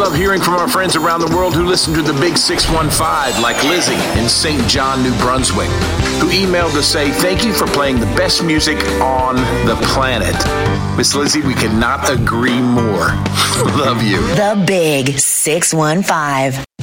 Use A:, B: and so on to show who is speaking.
A: love hearing from our friends around the world who listen to the Big 615, like Lizzie in St. John, New Brunswick, who emailed to say, thank you for playing the best music on the planet. Miss Lizzie, we cannot agree more. Love you.
B: The Big 615.